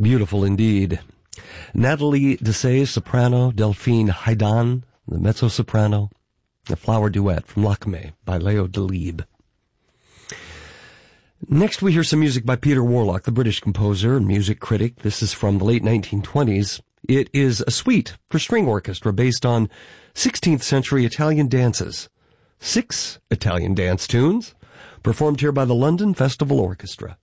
Beautiful indeed. Nathalie Dessay, soprano, Delphine Haidan, the mezzo-soprano, the flower duet from Lakme by Leo Delibes. Next we hear some music by Peter Warlock, the British composer and music critic. This is from the late 1920s. It is a suite for string orchestra based on 16th century Italian dances. 6 Italian dance tunes performed here by the London Festival Orchestra.